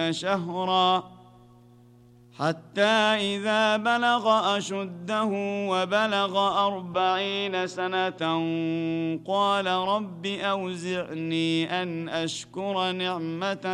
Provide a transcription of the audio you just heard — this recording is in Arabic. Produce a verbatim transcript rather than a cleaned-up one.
شهرا حتى إذا بلغ أشده وبلغ أربعين سنة قال رب أوزعني أن أشكر نعمتك